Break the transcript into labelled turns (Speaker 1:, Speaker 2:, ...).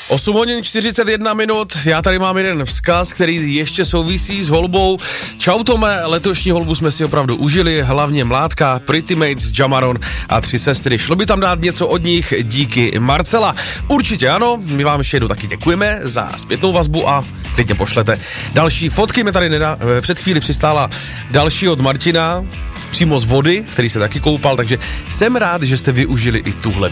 Speaker 1: 8 hodin 41 minut, já tady mám jeden vzkaz, který ještě souvisí s holbou. Čau Tome, letošní holbu jsme si opravdu užili, hlavně Mládka, Pretty Mates, Jamaron a 3 sestry. Šlo by tam dát něco od nich, díky Marcela. Určitě ano, my vám ještě jednou taky děkujeme za zpětnou vazbu a klidně pošlete další fotky. Mě tady před chvíli přistála další od Martina, přímo z vody, který se taky koupal, takže jsem rád, že jste využili i tuhle